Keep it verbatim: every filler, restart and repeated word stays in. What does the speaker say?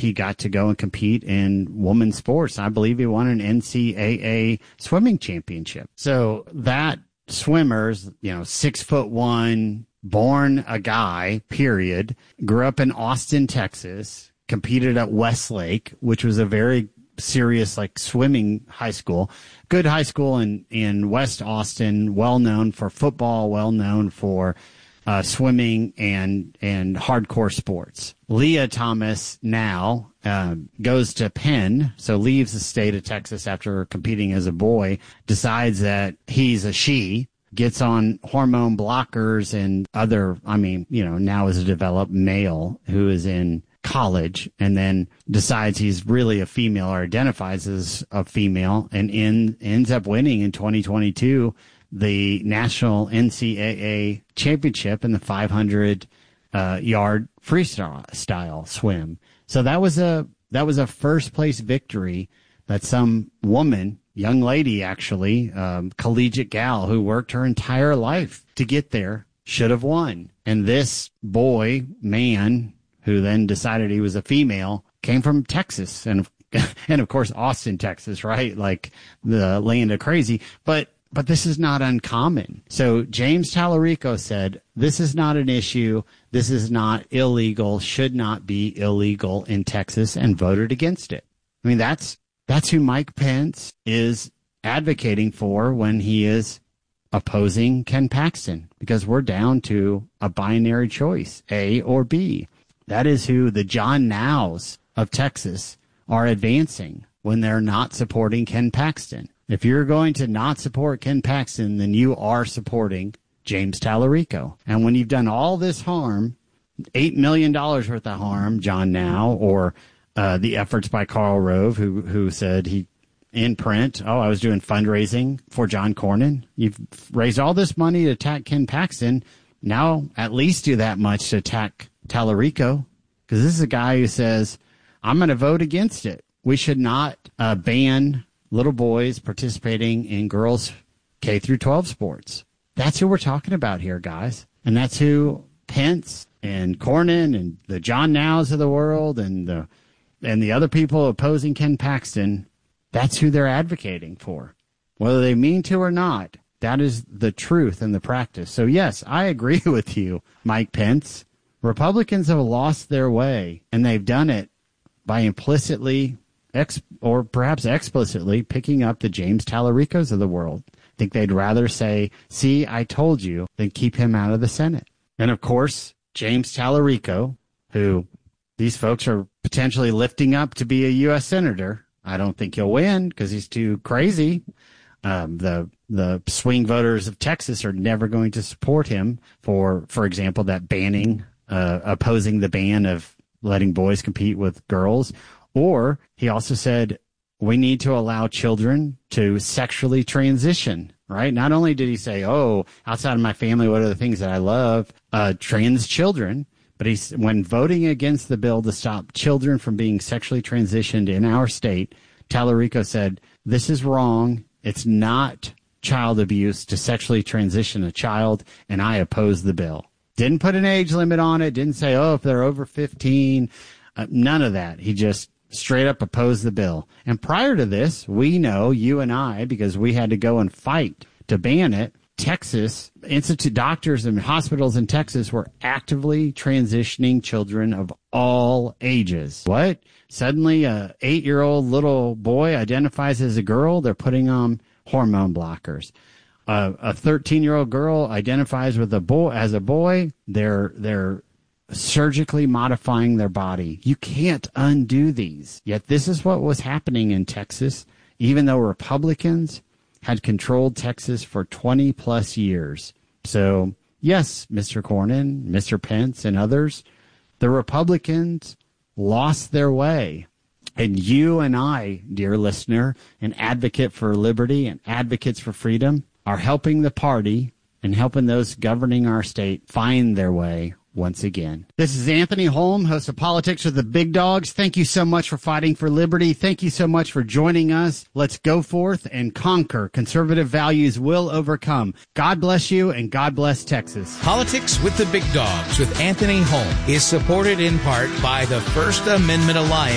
he got to go and compete in women's sports. I believe he won an N C double A swimming championship. So that swimmer's, you know, six foot one, born a guy, period, grew up in Austin, Texas, competed at Westlake, which was a very serious, like, swimming high school, good high school in, in West Austin, well known for football, well known for uh, swimming and, and hardcore sports. Leah Thomas now uh, goes to Penn, so leaves the state of Texas after competing as a boy, decides that he's a she, gets on hormone blockers and other, I mean, you know, now is a developed male who is in college, and then decides he's really a female or identifies as a female, and in, ends up winning in twenty twenty-two the national N C double A championship in the five hundred uh, yard freestyle style swim. So that was a that was a first place victory that some woman, young lady actually, um, collegiate gal who worked her entire life to get there, should have won. And this boy, man, who then decided he was a female, came from Texas and, and of course, Austin, Texas, right? Like the land of crazy. But, but this is not uncommon. So James Tallarico said, this is not an issue. This is not illegal, should not be illegal in Texas, and voted against it. I mean, that's, that's who Mike Pence is advocating for when he is opposing Ken Paxton, because we're down to a binary choice, A or B. That is who the John Nows of Texas are advancing when they're not supporting Ken Paxton. If you're going to not support Ken Paxton, then you are supporting James Tallarico. And when you've done all this harm, eight million dollars worth of harm, John Now, or uh, the efforts by Karl Rove, who, who said he, in print, oh, I was doing fundraising for John Cornyn. You've raised all this money to attack Ken Paxton. Now at least do that much to attack Tallarico, because this is a guy who says, I'm going to vote against it. We should not uh, ban little boys participating in girls K through twelve sports. That's who we're talking about here, guys. And that's who Pence and Cornyn and the John Nows of the world and the and the other people opposing Ken Paxton, that's who they're advocating for. Whether they mean to or not, that is the truth and the practice. So, yes, I agree with you, Mike Pence. Republicans have lost their way, and they've done it by implicitly ex- or perhaps explicitly picking up the James Tallaricos of the world. I think they'd rather say, see, I told you, than keep him out of the Senate. And, of course, James Tallarico, who these folks are potentially lifting up to be a U S senator. I don't think he'll win because he's too crazy. Um, the the swing voters of Texas are never going to support him for, for example, that banning Uh, opposing the ban of letting boys compete with girls. Or he also said, we need to allow children to sexually transition, right? Not only did he say, oh, outside of my family, what are the things that I love? Uh, trans children. But he's, when voting against the bill to stop children from being sexually transitioned in our state, Tallarico said, this is wrong. It's not child abuse to sexually transition a child, and I oppose the bill. Didn't put an age limit on it. Didn't say, oh, if they're over fifteen. Uh, none of that. He just straight up opposed the bill. And prior to this, we know, you and I, because we had to go and fight to ban it, Texas, institute doctors and hospitals in Texas were actively transitioning children of all ages. What? Suddenly a eight-year-old little boy identifies as a girl. They're putting on hormone blockers. Uh, a thirteen-year-old girl identifies with a boy as a boy. They're they're surgically modifying their body. You can't undo these. Yet this is what was happening in Texas, even though Republicans had controlled Texas for twenty plus years. So, yes, Mister Cornyn, Mister Pence, and others, the Republicans lost their way. And you and I, dear listener, an advocate for liberty and advocates for freedom, are helping the party and helping those governing our state find their way once again. This is Anthony Holm, host of Politics with the Big Dogs. Thank you so much for fighting for liberty. Thank you so much for joining us. Let's go forth and conquer. Conservative values will overcome. God bless you, and God bless Texas. Politics with the Big Dogs with Anthony Holm is supported in part by the First Amendment Alliance.